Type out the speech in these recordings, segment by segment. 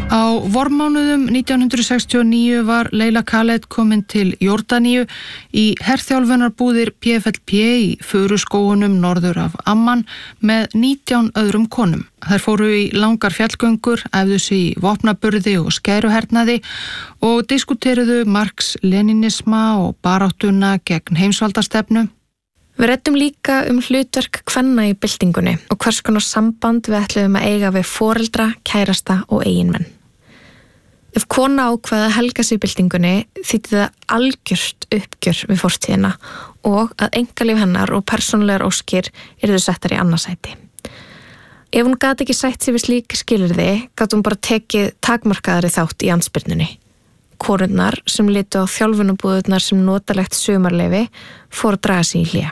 Á vormánuðum 1969 var Leila Khaled komin til Jórdaníu í herþjálfunarbúðir PFLP í Furuskógunum norður af Amman með 19 öðrum konum. Þær fóru í langar fjallgöngur, æfðu sig í vopnaburði og skæruhernaði og diskuteruðu Marx-leninisma og baráttuna gegn heimsvaldastefnu. Við ræddum líka hlutverk kvenna í byltingunni og hvers konar samband við ætluðum að eiga við foreldra, kærasta og eiginmenn. Ef kona ákvað að helga sig í byltingunni þýddi það algjört uppgjör við fortíðina og að einkalíf hennar og persónulegar óskir yrðu settar í annarsæti. Ef hún gat ekki sætt sig við slík skilyrði, gat hún bara tekið takmarkaðari þátt í andspyrnunni. Konurnar sem litu á þjálfunarbúðurnar sem notalegt sumarleyfi fóru að draga sig í hlé.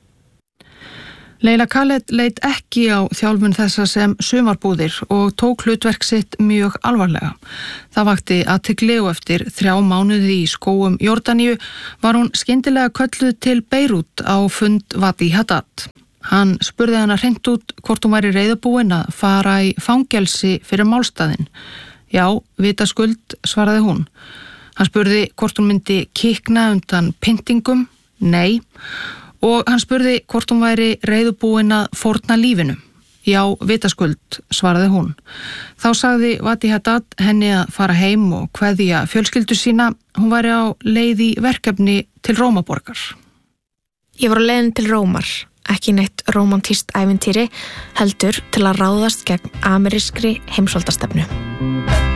Leila Khaled leit ekki á þjálfun þessa sem sumarbúðir og tók hlutverk sitt mjög alvarlega. Það vakti athygli og eftir 3 mánuði í skógum Jórdaníu var hún skyndilega kölluð til Beirút á fund Vadi Haddad. Hann spurði hana hreint út hvort hún væri reiðubúin að fara í fangelsi fyrir málstaðinn. Já, vitaskuld, svaraði hún. Hann spurði hvort hún myndi kikna undan pyntingum. Nei. Og hann spurði hvort hún væri reiðubúin að fórna lífinu. Já, vitaskuld, svaraði hún. Þá sagði Vadi Haddad henni að fara heim og kveðja fjölskyldu sína. Hún væri á leið í verkefni til Rómaborgar. Ég var á leiðin til Rómar, ekki neitt rómantískt ævintýri, heldur til að ráðast gegn amerískri heimsvaldastefnu.